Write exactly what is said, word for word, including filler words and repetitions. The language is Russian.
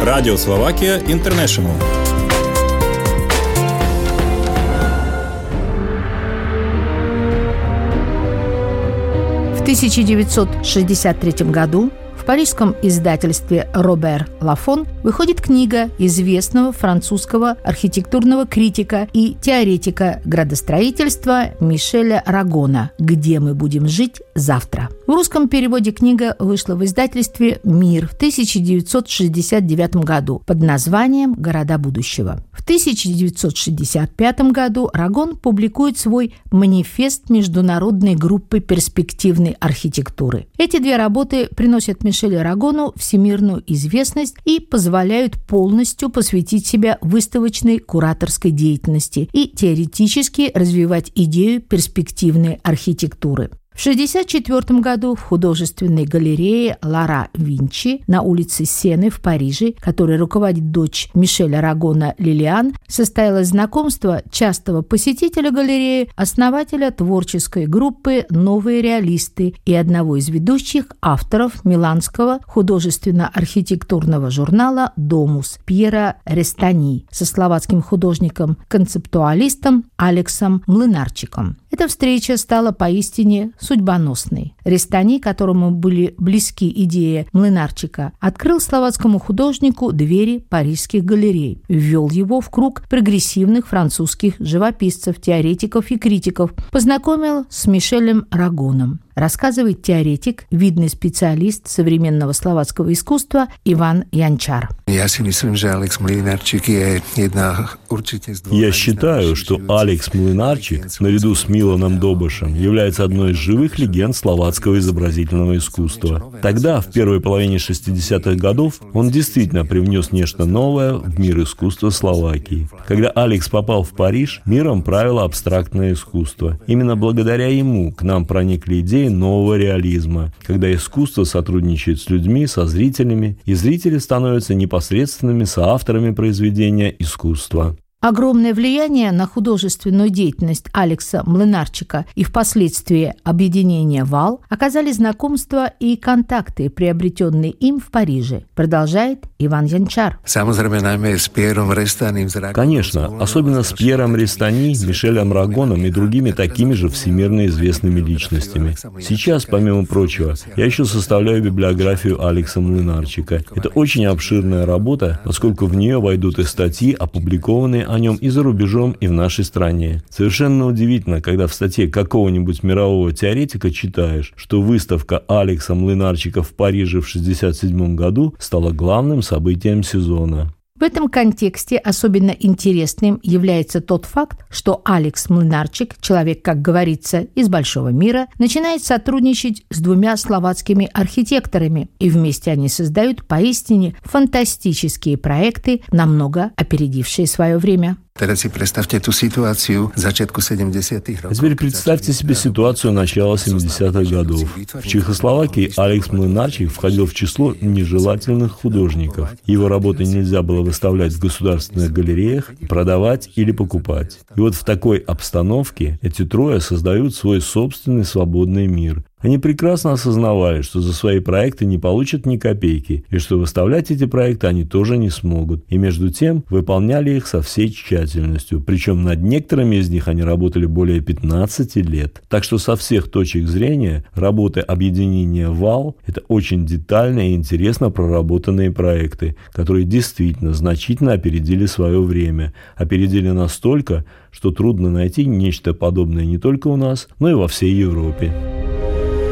Радио Словакия Интернешнл. В тысяча девятьсот шестьдесят третьем году в парижском издательстве «Робер Лафон» выходит книга известного французского архитектурного критика и теоретика градостроительства Мишеля Рагона «Где мы будем жить завтра». В русском переводе книга вышла в издательстве «Мир» в тысяча девятьсот шестьдесят девятом году под названием «Города будущего». В тысяча девятьсот шестьдесят пятом году Рагон публикует свой манифест международной группы перспективной архитектуры. Эти две работы приносят Мишелю Рагону всемирную известность и позволяют полностью посвятить себя выставочной кураторской деятельности и теоретически развивать идею перспективной архитектуры. В тысяча девятьсот шестьдесят четвёртом году в художественной галерее Лара Винчи на улице Сены в Париже, которой руководит дочь Мишеля Рагона Лилиан, состоялось знакомство частого посетителя галереи, основателя творческой группы «Новые реалисты» и одного из ведущих авторов миланского художественно-архитектурного журнала «Домус» Пьера Рестани со словацким художником-концептуалистом Алексом Млынарчиком. Эта встреча стала поистине судьбоносной. Рестани, которому были близки идеи Млынарчика, открыл словацкому художнику двери парижских галерей, ввел его в круг прогрессивных французских живописцев, теоретиков и критиков, познакомил с Мишелем Рагоном. Рассказывает теоретик, видный специалист современного словацкого искусства Иван Янчар. Я считаю, что Алекс Млынарчик, наряду с Миланом Добышем, является одной из живых легенд словацкого изобразительного искусства. Тогда, в первой половине шестидесятых годов, он действительно привнес нечто новое в мир искусства Словакии. Когда Алекс попал в Париж, миром правило абстрактное искусство. Именно благодаря ему к нам проникли идеи нового реализма, когда искусство сотрудничает с людьми, со зрителями, и зрители становятся непосредственными соавторами произведения искусства. Огромное влияние на художественную деятельность Алекса Млынарчика и впоследствии объединения «Вал» оказали знакомства и контакты, приобретенные им в Париже, продолжает Иван Янчар. Конечно, особенно с Пьером Рестани, Мишелем Рагоном и другими такими же всемирно известными личностями. Сейчас, помимо прочего, я еще составляю библиографию Алекса Млынарчика. Это очень обширная работа, поскольку в нее войдут и статьи, опубликованные о нем и за рубежом, и в нашей стране. Совершенно удивительно, когда в статье какого-нибудь мирового теоретика читаешь, что выставка Алекса Млынарчика в Париже в шестьдесят седьмом году стала главным событием сезона. В этом контексте особенно интересным является тот факт, что Алекс Млынарчик, человек, как говорится, из большого мира, начинает сотрудничать с двумя словацкими архитекторами, и вместе они создают поистине фантастические проекты, намного опередившие свое время. А теперь представьте себе ситуацию начала семидесятых годов. В Чехословакии Алекс Млынарчик входил в число нежелательных художников. Его работы нельзя было выставлять в государственных галереях, продавать или покупать. И вот в такой обстановке эти трое создают свой собственный свободный мир. Они прекрасно осознавали, что за свои проекты не получат ни копейки, и что выставлять эти проекты они тоже не смогут. И между тем выполняли их со всей тщательностью. Причем над некоторыми из них они работали более пятнадцати лет. Так что со всех точек зрения работы объединения «Вал» — это очень детально и интересно проработанные проекты, которые действительно значительно опередили свое время. Опередили настолько, что трудно найти нечто подобное не только у нас, но и во всей Европе.